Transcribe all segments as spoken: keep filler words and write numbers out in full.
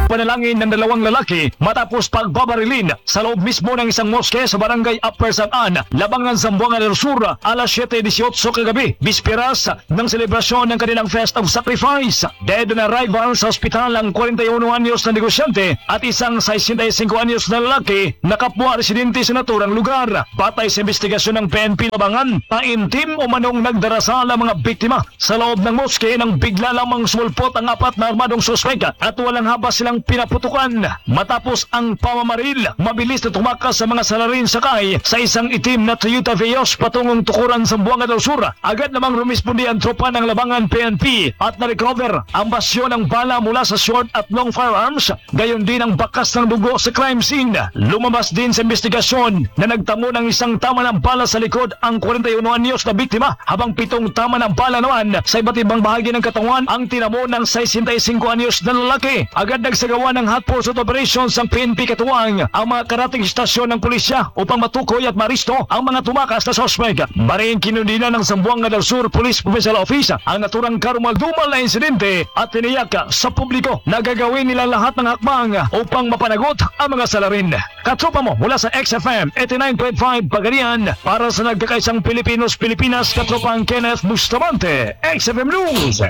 panalangin ng dalawang lalaki matapos pagbabarilin sa loob mismo ng isang moske sa barangay Upper San-An, Labangan, Zamboanga del Sur, alas siyete disiotso kagabi, bisperas ng selebrasyon ng kanilang Fest of Sacrifice. Dead on arrival sa ospital ang forty-one anyos na negosyante at isang sixty-five anyos na lalaki na kapwa residente sa naturang lugar. Batay sa investigasyon ng P N P Labangan, paintim o manong nagdarasal ang mga biktima sa loob ng moske nang bigla lamang sumulpot ang apat na armadong suspek at walang habas silang pinaputukan. Matapos ang pamamaril, mabilis na tumakas sa mga salarin sakay sa isang itim na Toyota Vios patungong tukuran sa Zamboanga del Sur. Agad namang rumispondi ang tropa ng Labangan P N P at na-recover ang basyo ng bala mula sa short at long firearms, gayon din ang bakas ng dugo sa crime scene. Lumabas din sa investigasyon na nagtamo ng isang tama ng bala sa likod ang forty-one anyos na biktima, habang pitong tama ng bala naman sa iba't ibang bahagi ng katawan ang tinamo ng sixty-five anyos na lalaki. Agad nagsagawa ng hot pursuit operations ang P N P katuwang ang mga karating istasyon ng pulisya upang matukoy at maristo ang mga tumakas na suspect. Maring kinundina ng Zamboanga del Sur Police Provincial Office ang naturang karumal-dumal na insidente at tiniyak sa publiko na gagawin nila lahat ng hakbang upang mapanagot ang mga salarin. Katropa mo mula sa X F M eighty-nine point five Pagadian para sa nagkakaisang Pilipinos-Pilipinas, katropang Kenneth Bustamante, X F M News.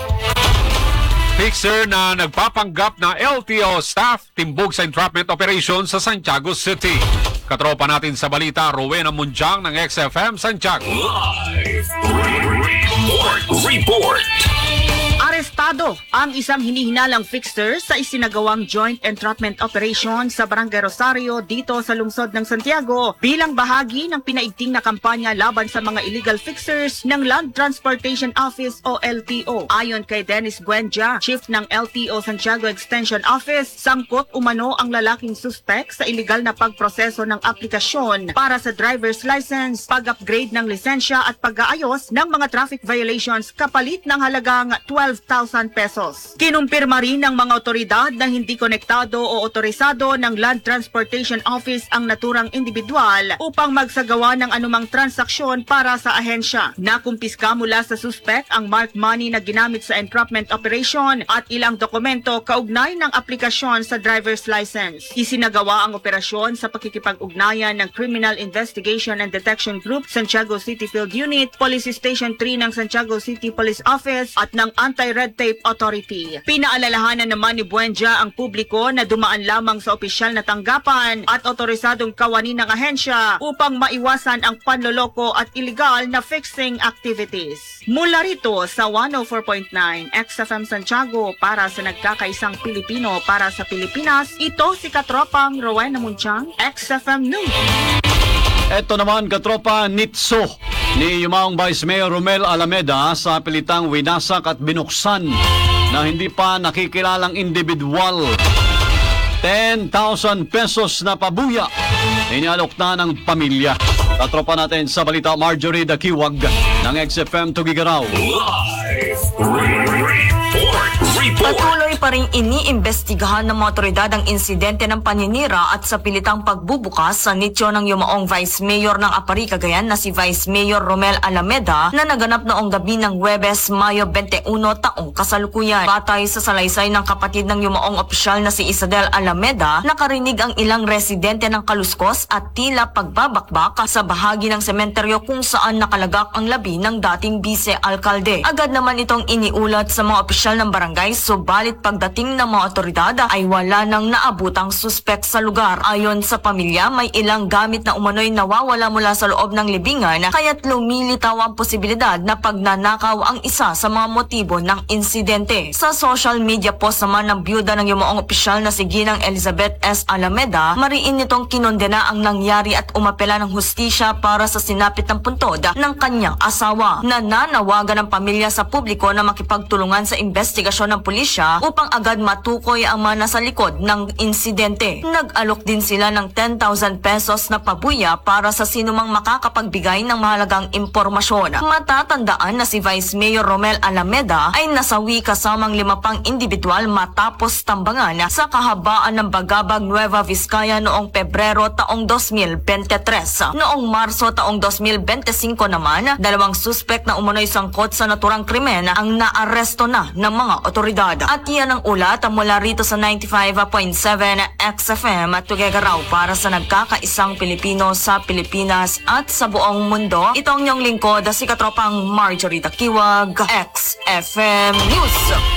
Fixer na nagpapanggap na L T O staff timbog sa entrapment operation sa Santiago City. Katropa natin sa balita, Rowena Munjang ng X F M Santiago. Live report. Report. Arestado ang isang hinihinalang fixer sa isinagawang joint entrapment operation sa Barangay Rosario dito sa lungsod ng Santiago bilang bahagi ng pinaigting na kampanya laban sa mga illegal fixers ng Land Transportation Office o L T O. Ayon kay Dennis Buendia, Chief ng L T O Santiago Extension Office, sangkot umano ang lalaking suspect sa illegal na pagproseso ng aplikasyon para sa driver's license, pag-upgrade ng lisensya at pag-aayos ng mga traffic violations kapalit ng halagang twelve thousand pesos. Kinumpirma rin ng mga otoridad na hindi konektado o otorisado ng Land Transportation Office ang naturang individual upang magsagawa ng anumang transaksyon para sa ahensya. Nakumpiska mula sa suspect ang marked money na ginamit sa entrapment operation at ilang dokumento kaugnay ng aplikasyon sa driver's license. Isinagawa ang operasyon sa pakikipag-ugnayan ng Criminal Investigation and Detection Group, Santiago City Field Unit, Police Station three ng Santiago City Police Office at ng Anti-Red Tape Authority. Pinaalalahanan naman ni Buendia ang publiko na dumaan lamang sa opisyal na tanggapan at otorisadong kawani ng ahensya upang maiwasan ang panloloko at illegal na fixing activities. Mula rito sa one oh four point nine X F M Santiago para sa nagkakaisang Pilipino para sa Pilipinas, ito si Katropang Rowena Munchang, X F M News. Ito naman, katropa, nitso ni Yumaong Vice Mayor Romel Alameda sa pilitang winasak at binuksan na hindi pa nakikilalang individual. ten thousand pesos na pabuya inialok na ng pamilya. Katropa natin sa balita, Marjorie Dakiwag ng X F M Tugigaraw. Live report. Report. Patuloy pa rin iniimbestigahan ng mga otoridad ang insidente ng paninira at sa pilitang pagbubukas sa nicho ng yumaong Vice Mayor ng Apari, Cagayan na si Vice Mayor Romel Alameda na naganap noong gabi ng Huwebes, Mayo twenty-one taong kasalukuyan. Batay sa salaysay ng kapatid ng yumaong opisyal na si Isadel Alameda, nakarinig ang ilang residente ng kaluskos at tila pagbabakbak sa bahagi ng sementeryo kung saan nakalagak ang labi ng dating vice-alkalde. Agad naman itong iniulat sa mga opisyal ng barangay, subalit pagdating ng mga otoridad ay wala nang naabutang suspek sa lugar. Ayon sa pamilya, may ilang gamit na umano'y nawawala mula sa loob ng libingan, kaya't lumilitaw ang posibilidad na pagnanakaw ang isa sa mga motibo ng insidente. Sa social media post naman ng byuda ng yumaong opisyal na si Ginang Elizabeth S. Alameda, mariin nitong kinondena ang nangyari at umapela ng hustisya para sa sinapit ng puntod ng kanyang asawa. Nananawagan ng pamilya sa publiko na makipagtulungan sa investigasyon ng pulisya upang agad matukoy ang mga nasa likod ng insidente. Nag-alok din sila ng ten thousand pesos na pabuya para sa sinumang makakapagbigay ng mahalagang impormasyon. Matatandaan na si Vice Mayor Romel Alameda ay nasawi kasamang lima pang individual matapos tambangan sa kahabaan ng Bagabag, Nueva Vizcaya noong Pebrero taong twenty twenty-three. Noong Marso taong twenty twenty-five naman, dalawang suspect na umano'y sangkot sa naturang krimen ang naaresto na ng mga otoridad. otoridad. At yan ang ulat mula rito sa ninety-five point seven X F M at Tuguegarao para sa nagkakaisang Pilipino sa Pilipinas at sa buong mundo. Ito ang inyong lingkod, si Katropang Marjorie Takiwag, X F M News.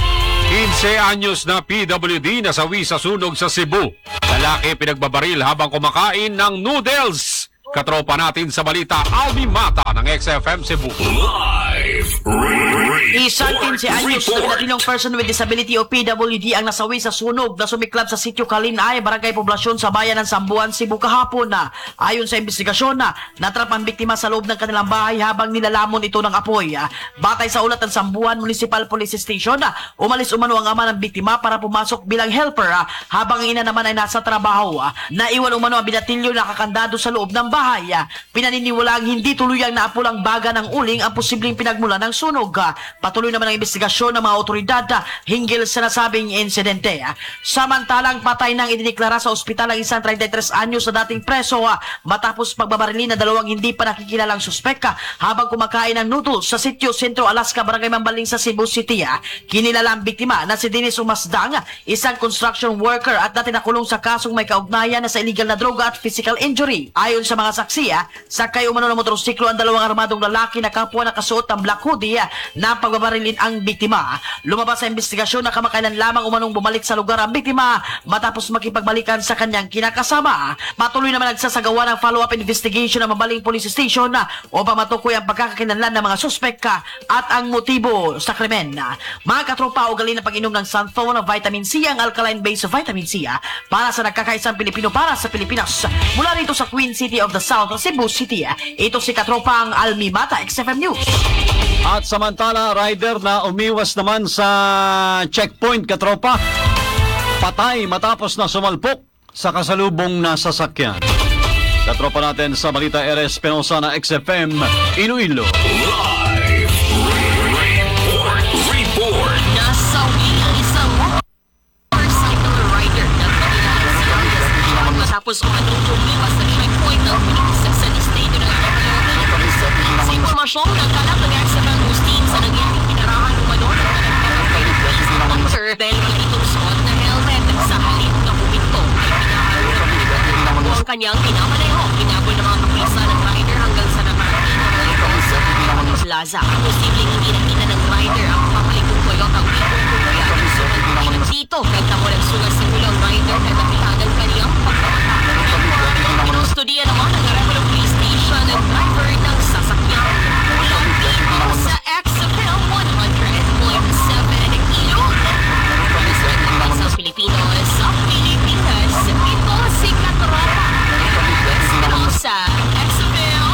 quince anyos na P W D nasawi sa sunog sa Cebu. Lalaki pinagbabaril habang kumakain ng noodles. Katropa natin sa balita, Albi Mata ng X F M Cebu. Live report. Isang quince anyos na pinatinong person with disability o P W D ang nasawi sa sunog na sumiklab sa sitio Kalinay, barangay Poblasyon sa bayan ng Sambuan, Cebu kahapon na. Ayon sa investigasyon na natrap ang biktima sa loob ng kanilang bahay habang nilalamon ito ng apoy. Ah, Batay sa ulat ng Sambuan Municipal Police Station, na umalis umano ang ama ng biktima para pumasok bilang helper ah, habang ang ina naman ay nasa trabaho. Ah, Naiwan umano ang binatilyo na kakandado sa loob ng bahay. Ah, Pinaniniwalang hindi tuluyang naapulang baga ng uling ang posibleng pinagmula ng sunog. Ah, Patuloy naman ang investigasyon ng mga otoridad ah, hinggil sa nasabing insidente. Ah, Samantalang patay nang idineklara sa ospital ang isang thirty-three anyos na dating preso ah, matapos pagbabarilin na dalawang hindi pa nakikilalang suspek ah, habang kumakain ng noodles sa sitio Centro Alaska, barangay Mambaling sa Cebu City. Ah, Kinilala ang biktima na si Dennis Umasdang, ah, isang construction worker at dati nakulong sa kasong may kaugnayan na sa illegal na droga at physical injury. Ayon sa mga saksi, ah, sakay umano ng motorsiklo ang dalawang armadong lalaki na kapwa nakasuot ng black hoodie ah, na pagbabarilin ang biktima. Lumabas sa investigasyon na kamakailan lamang umanong bumalik sa lugar ang biktima matapos makipagbalikan sa kanyang kinakasama. Patuloy naman nagsasagawa ng follow-up investigation ng Mambaling Police Station na upang matukoy ang pagkakakilanlan ng mga suspek ah, at ang motibo sa krimen. Mga katropa, ugali na pag-inom ng Santhone Vitamin C, ang alkaline-based vitamin C ah, para sa nagkakaisang Pilipino para sa Pilipinas. Mula rito sa Queen City of the South, Cebu City, ah, ito si Katropang Almi Mata, X F M News. At samantala, rider na umiwas naman sa checkpoint, katropa, patay matapos na sumalpok sa kasalubong na sasakyan. Katropa natin sa balita, R S Penosa na X F M Iloilo. Live report. Report. Nasawi ang isang motorcycle rider na pagkakasiyang matapos umanong umiwas sa checkpoint ng Princess Estado ng Sa informasyon ng kalap ng X F M Agustin sa nangyaring pinarahan umano ng motor dahil wala itong suot na helmet sa halip na huminto ay pinahalo ng pinagdadala po ang kanyang pinamaneho. Kinabol ng mga kapisa ng rider hanggang sa nakarating ng mga plaza. Posibleng hindi nakita ng rider ang papalikong Toyota Wigo kaya ang suot ng dito. Nagtamo ng sugat sa ulang rider na napihagan kaniyang pagpapata. Pinustudiya naman ang Arevalo Police Station ng driver ng sasakyan. Ulang dito sa X F M one hundred point seven Ilog. President ng Pilipino sa Pilipinas, ito si Katropa. Sa X F M.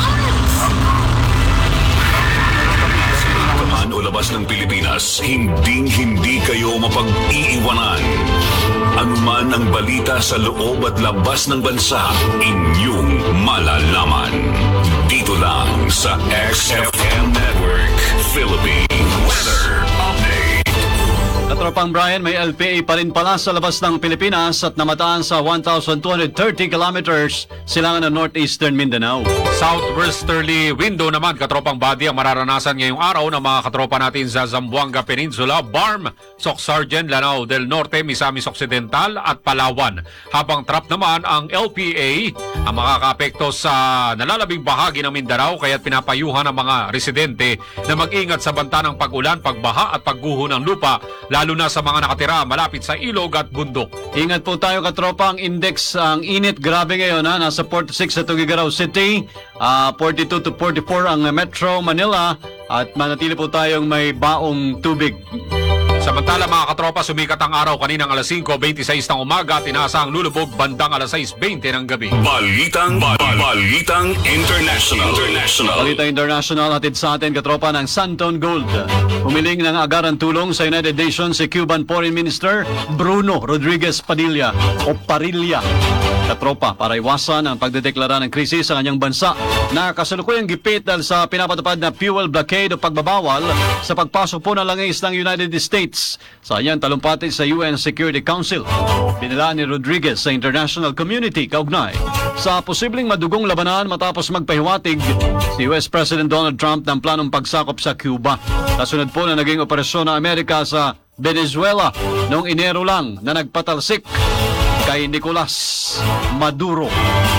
Man o labas ng Pilipinas, hinding-hindi kayo mapag-iiwanan. Anuman ang balita sa loob at labas ng bansa, inyong malalaman. Dito lang sa X F M Network Philippine Weather Update. Katropang Brian, may L P A pa rin pala sa labas ng Pilipinas at namataan sa one thousand two hundred thirty kilometers silangan ng northeastern Mindanao. Southwesterly window naman, katropang body, ang mararanasan ngayong araw ng mga katropa natin sa Zamboanga Peninsula, Barm, Soc-Sargent, Lanao del Norte, Misamis Occidental at Palawan. Habang trap naman ang L P A ang makakaapekto sa nalalabing bahagi ng Mindanao, kaya't pinapayuhan ng mga residente na mag-ingat sa banta ng pag-ulan, pagbaha at pagguho ng lupa, lalo na sa mga nakatira malapit sa ilog at bundok. Ingat po tayo, katropa. Ang index, ang init, grabe ngayon ha. Nasa forty-six sa Tuguegarao City, uh, forty-two to forty-four ang Metro Manila, at manatili po tayong may baong tubig. Samantala mga katropa, sumikat ang araw kaninang alas singko twenty-six ng umaga at inaasahang lulubog bandang alas sais twenty ng gabi. Balitang, bal- Balitang International. International. Balita International, hatid sa atin, katropa, ng Santon Gold. Humiling ng agaran tulong sa United Nations si Cuban Foreign Minister Bruno Rodriguez Padilla o Parilla, katropa, para iwasan ang pagdedeklara ng krisis sa kanyang bansa na kasalukuyang gipit dahil sa pinapatupad na fuel blockade o pagbabawal sa pagpasok po ng langis ng United States sa kanyang talumpati sa U N Security Council. Pinila ni Rodriguez sa international community kaugnay sa posibleng madugong labanan matapos magpahiwatig si U S President Donald Trump ng planong pagsakop sa Cuba. Kasunod po na naging operasyon ng Amerika sa Venezuela noong Enero lang na nagpatalsik kay Nicolas Maduro.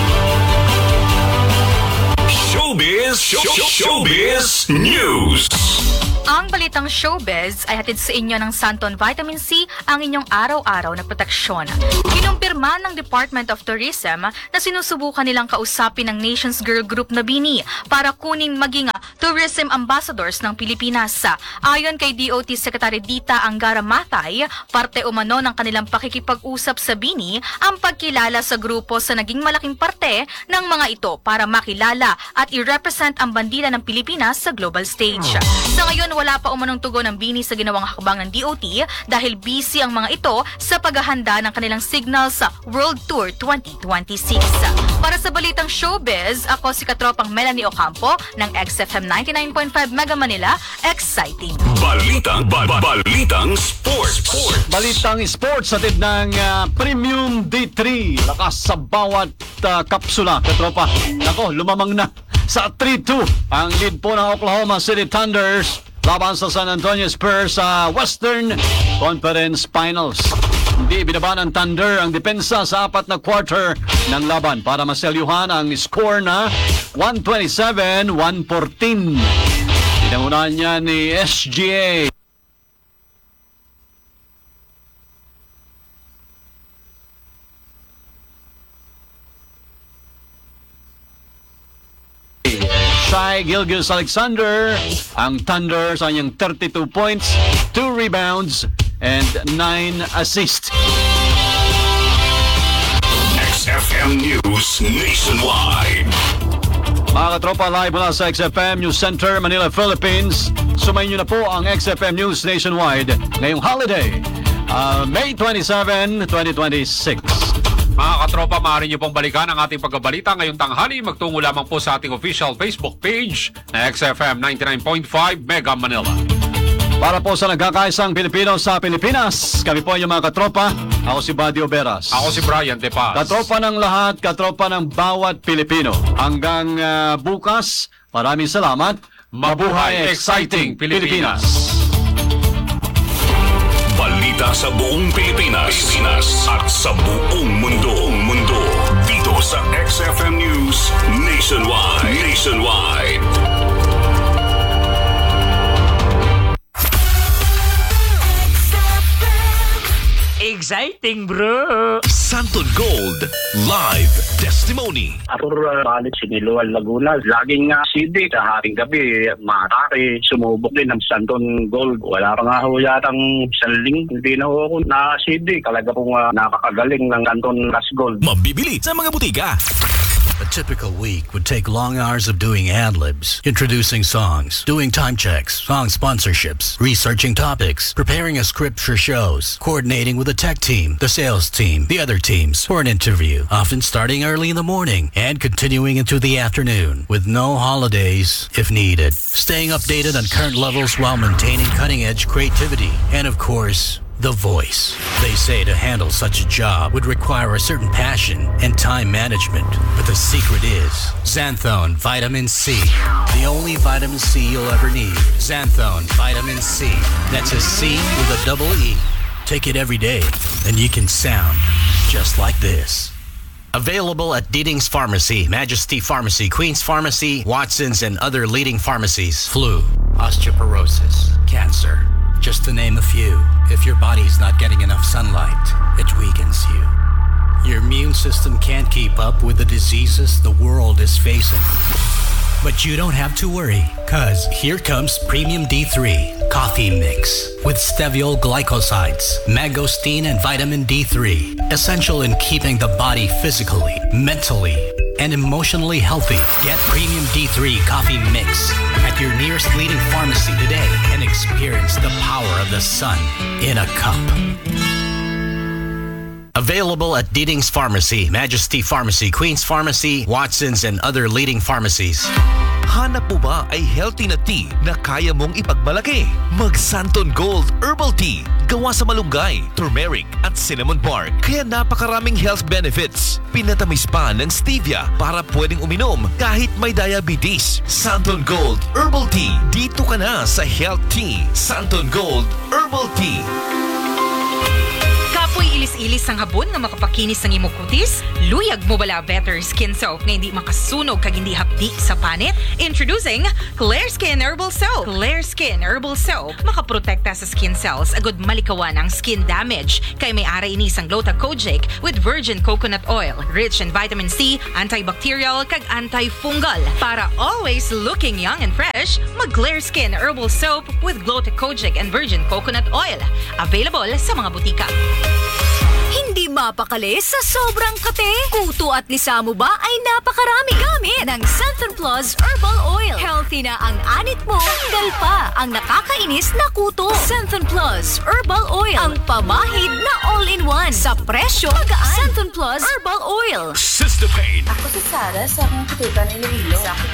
Showbiz, show, showbiz news. Ang balitang showbiz ay hatid sa inyo ng Santon Vitamin C, ang inyong araw-araw na proteksyon. Kinumpirma ng Department of Tourism na sinusubukan nilang kausapin ng Nations Girl Group na Bini para kunin maging tourism ambassadors ng Pilipinas. Ayon kay D O T Secretary Dita Angara Matay, parte umano ng kanilang pakikipag-usap sa Bini ang pagkilala sa grupo sa naging malaking parte ng mga ito para makilala at i-represent ang bandila ng Pilipinas sa global stage. Sa ngayon, wala pa umanong tugon ng Bini sa ginawang hakbang ng D O T dahil busy ang mga ito sa paghahanda ng kanilang Signals World Tour twenty twenty-six. Para sa balitang showbiz, ako si katropang Melanie Ocampo ng X F M ninety-nine point five Mega Manila, exciting. Balitang, ba, ba, balitang sports. Balitang sports atid ng uh, Premium D three. Lakas sa bawat uh, kapsula, katropa. Nako, lumamang na sa three two ang lead po ng Oklahoma City Thunders laban sa San Antonio Spurs sa Western Conference Finals. Hindi binaba ng Thunder ang depensa sa apat na quarter ng laban para maselyuhan ang score na one twenty-seven one fourteen. Pinamunahan niya ni S G A. Shai Gilgeous-Alexander, ang Thunder sa kanyang thirty-two points, two rebounds, and nine assists. X F M News Nationwide. Mga katropa, live mula sa X F M News Center, Manila, Philippines. Sumayin nyo na po ang X F M News Nationwide ngayong holiday, uh, May twenty-seventh, twenty twenty-six. Mga katropa, maaari niyo pong balikan ang ating pagbabalita ngayong tanghali. Magtungo lamang po sa ating official Facebook page na X F M ninety-nine point five Mega Manila. Para po sa nagkakaisang Pilipino sa Pilipinas, kami po yung mga katropa. Ako si Buddy Oberas. Ako si Brian De Paz. Katropa ng lahat, katropa ng bawat Pilipino. Hanggang uh, bukas, maraming salamat. Mabuhay exciting Pilipinas! Balita sa buong Pilipinas, Pilipinas at sa buong mundo, mundo dito sa X F M News Nationwide. Nationwide. Exciting, bro! Santon Gold Live Testimony. Arthur uh, Balit, Siniluan, Laguna. Laging nga uh, C D sa haring gabi, matake, sumubok din ng Santon Gold. Wala pa nga ho yatang saling, hindi na ho ako na-C D. Talaga pong uh, nakakagaling ng Santon Gas Gold. Mabibili sa mga butika. A typical week would take long hours of doing ad-libs, introducing songs, doing time checks, song sponsorships, researching topics, preparing a script for shows, coordinating with the tech team, the sales team, the other teams for an interview, often starting early in the morning and continuing into the afternoon with no holidays if needed. Staying updated on current levels while maintaining cutting-edge creativity and, of course, the voice. They say to handle such a job would require a certain passion and time management. But the secret is Xanthone Vitamin C. The only vitamin C you'll ever need. Xanthone Vitamin C. That's a C with a double E. Take it every day and you can sound just like this. Available at Deedings Pharmacy, Majesty Pharmacy, Queen's Pharmacy, Watson's, and other leading pharmacies. Flu, osteoporosis, cancer. Just to name a few. If your body's not getting enough sunlight, it weakens you. Your immune system can't keep up with the diseases the world is facing. But you don't have to worry, cause here comes Premium D three Coffee Mix with steviol glycosides, mangosteen, and vitamin D three. Essential in keeping the body physically, mentally, and emotionally healthy. Get Premium D three Coffee Mix at your nearest leading pharmacy today and experience the power of the sun in a cup. Available at Deedings Pharmacy, Majesty Pharmacy, Queen's Pharmacy, Watson's, and other leading pharmacies. Hanap mo ba ay healthy na tea na kaya mong ipagmalaki? Mag Santon Gold Herbal Tea. Gawa sa malunggay, turmeric at cinnamon bark. Kaya napakaraming health benefits. Pinatamis pa ng stevia para pwedeng uminom kahit may diabetes. Santon Gold Herbal Tea. Dito ka na sa Health Tea. Santon Gold Herbal Tea. Kapoy ilis-ilis ang habon nga makapakinis ng imong kutis? Luyag mo bala better skin soap nga hindi makasunog kag hindi hapdi sa panit? Introducing Clear Skin Herbal Soap. Clear Skin Herbal Soap makaprotekta sa skin cells agud malikawan ang skin damage kay may ara ini sang Gluta-Kojic with virgin coconut oil, rich in vitamin C, antibacterial kag antifungal. Para always looking young and fresh, mag Clear Skin Herbal Soap with Gluta-Kojic and virgin coconut oil. Available sa mga butika. Hindi mapakali sa sobrang kate. Kuto at lisa mo ba ay napakarami gamit ng Santon Plus Herbal Oil. Healthy na ang anit mo, tanggal pa ang nakakainis na kuto. Santon Plus Herbal Oil, ang pamahid na all-in-one sa presyo magaan. Santon Plus Herbal Oil. Sister Pain. Ako si Sarah sa mga kutukan ng Iloilo.